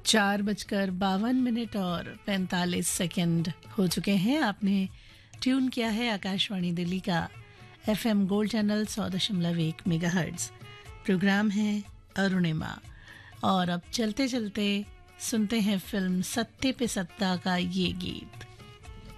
4:52 और 45 सेकंड हो चुके हैं। आपने ट्यून किया है आकाशवाणी दिल्ली का FM gold channel 100.1 megahertz. Programme है अरुणिमा और अब चलते चलते सुनते हैं फिल्म सत्ते पे सत्ता का ये गीत।